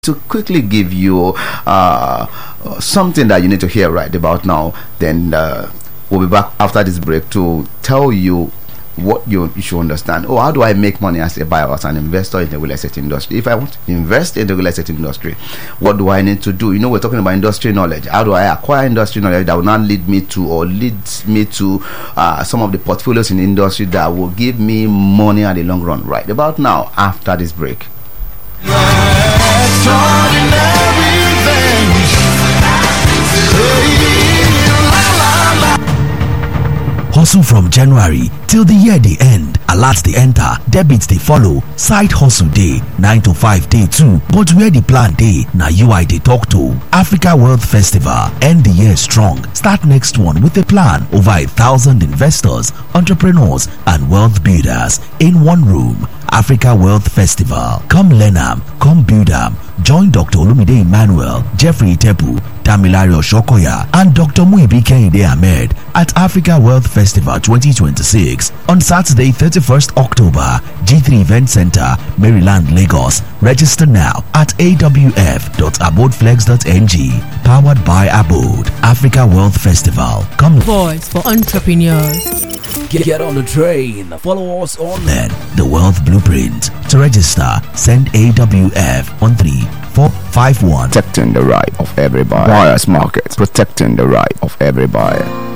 to quickly give you something that you need to hear right about now. Then we'll be back after this break to tell you what you should understand. Oh, how do I make money as a buyer or as an investor in the real estate industry? If I want to invest in the real estate industry, what do I need to do? You know, we're talking about industry knowledge. How do I acquire industry knowledge that will not leads me to some of the portfolios in the industry that will give me money at the long run? Right about now, after this break. Hustle from January till the year they end. Alerts they enter, debits they follow. Side hustle day, 9 to 5 day too. But where the plan day, now UI they talk to. Africa Wealth Festival, end the year strong. Start next one with a plan. Over 1,000 investors, entrepreneurs, and wealth builders in one room. Africa Wealth Festival. Come learn am, come build am. Join Dr. Olumide Emmanuel, Jeffrey Tepu, Damilario Shokoya, and Dr. Muibi Kehinde Ahmed at Africa Wealth Festival 2026 on Saturday, 31st October, G3 Event Center, Maryland, Lagos. Register now at awf.abodeflex.ng. Powered by Abode. Africa Wealth Festival. Come Voice for entrepreneurs. Get on the train. Follow us on The Wealth Blueprint. To register, send AWF on 3451. Protecting the right of every buyer. Buyer's Market. Protecting the right of every buyer.